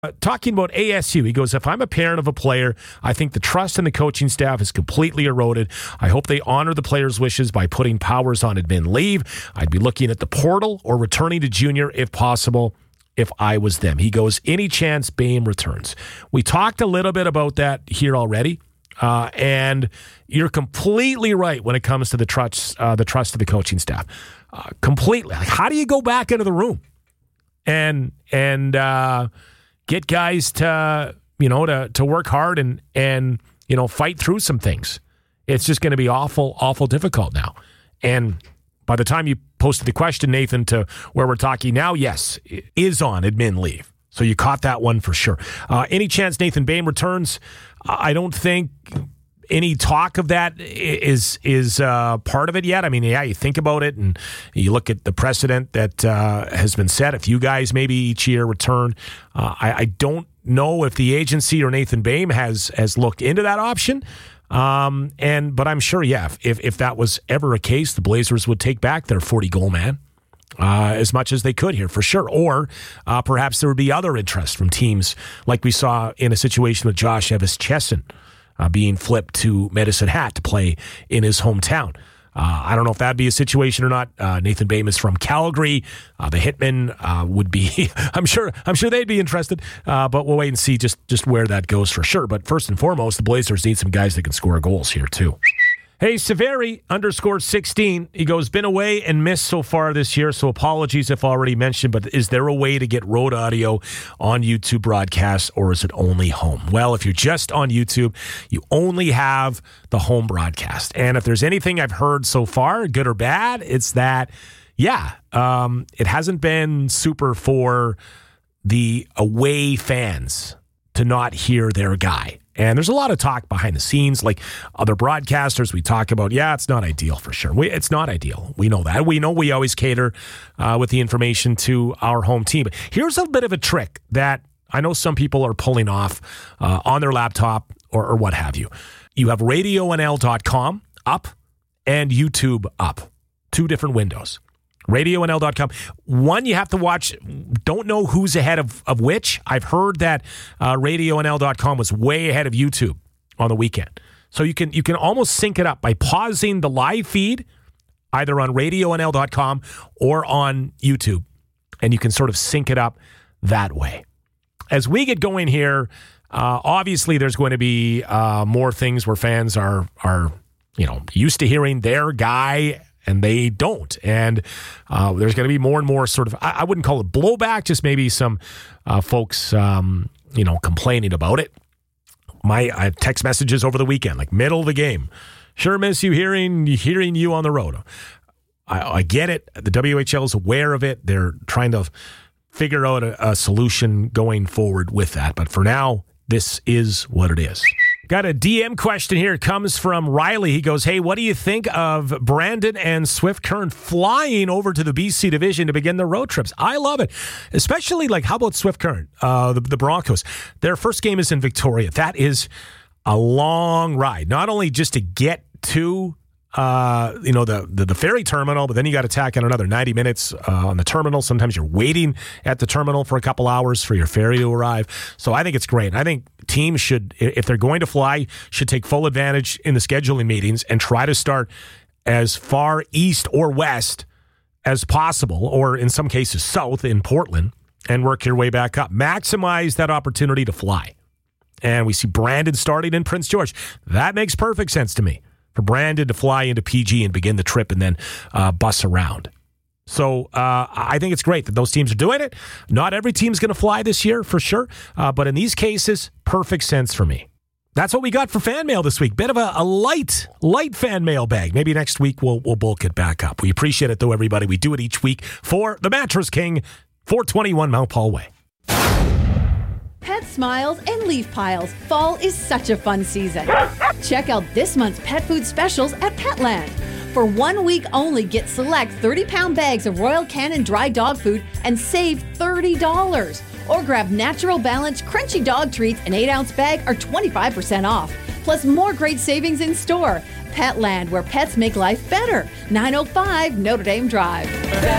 Talking about ASU, he goes, if I'm a parent of a player, I think the trust in the coaching staff is completely eroded. I hope they honor the player's wishes by putting Powers on admin leave. I'd be looking at the portal or returning to junior if possible if I was them. He goes, any chance Boehm returns. We talked a little bit about that here already, and you're completely right when it comes to the trust of the coaching staff. Completely. Like, how do you go back into the room and get guys to work hard and fight through some things? It's just going to be awful difficult now. And by the time you posted the question, Nathan, to where we're talking now, yes, it is on admin leave. So you caught that one for sure. Any chance Nathan Boehm returns? I don't think any talk of that is part of it yet. I mean, yeah, you think about it and you look at the precedent that has been set. If you guys maybe each year return, I don't know if the agency or Nathan Boehm has looked into that option. But I'm sure, yeah, if that was ever a case, the Blazers would take back their 40-goal man as much as they could here, for sure. Or perhaps there would be other interest from teams like we saw in a situation with Josh Evans-Chesson being flipped to Medicine Hat to play in his hometown. I don't know if that'd be a situation or not. Nathan Boehm is from Calgary. The Hitmen would be, I'm sure they'd be interested. But we'll wait and see just where that goes for sure. But first and foremost, the Blazers need some guys that can score goals here too. Hey, Severi _16. He goes, been away and missed so far this year, so apologies if already mentioned, but is there a way to get road audio on YouTube broadcasts, or is it only home? Well, if you're just on YouTube, you only have the home broadcast. And if there's anything I've heard so far, good or bad, it's that, it hasn't been super for the away fans to not hear their guy. And there's a lot of talk behind the scenes, like other broadcasters we talk about. Yeah, it's not ideal for sure. It's not ideal. We know that. We know we always cater with the information to our home team. But here's a bit of a trick that I know some people are pulling off on their laptop or what have you. You have RadioNL.com up and YouTube up. Two different windows. RadioNL.com. One, you have to watch. Don't know who's ahead of which. I've heard that RadioNL.com was way ahead of YouTube on the weekend. So you can almost sync it up by pausing the live feed either on RadioNL.com or on YouTube, and you can sort of sync it up that way. As we get going here, obviously there's going to be more things where fans are used to hearing their guy and they don't. And there's going to be more and more sort of, I wouldn't call it blowback, just maybe some folks, complaining about it. I text messages over the weekend, like middle of the game. Sure miss you hearing you on the road. I get it. The WHL is aware of it. They're trying to figure out a solution going forward with that. But for now, this is what it is. Got a DM question here. It comes from Riley. He goes, hey, what do you think of Brandon and Swift Current flying over to the BC division to begin their road trips? I love it. Especially, how about Swift Current, the Broncos? Their first game is in Victoria. That is a long ride. Not only just to get to the ferry terminal, but then you got to tack on another 90 minutes on the terminal. Sometimes you're waiting at the terminal for a couple hours for your ferry to arrive. So I think it's great. I think teams should, if they're going to fly, should take full advantage in the scheduling meetings and try to start as far east or west as possible, or in some cases south in Portland, and work your way back up. Maximize that opportunity to fly. And we see Brandon starting in Prince George. That makes perfect sense to me, for Brandon to fly into PG and begin the trip and then bus around. So I think it's great that those teams are doing it. Not every team's going to fly this year, for sure. But in these cases, perfect sense for me. That's what we got for fan mail this week. Bit of a light fan mail bag. Maybe next week we'll bulk it back up. We appreciate it, though, everybody. We do it each week for the Mattress King, 421 Mount Paul Way. Pet smiles and leaf piles. Fall is such a fun season. Check out this month's pet food specials at Petland. For 1 week only, get select 30-pound bags of Royal Canin dry dog food and save $30. Or grab Natural Balance Crunchy Dog Treats, an 8-ounce bag, are 25% off. Plus more great savings in store. Petland, where pets make life better. 905 Notre Dame Drive.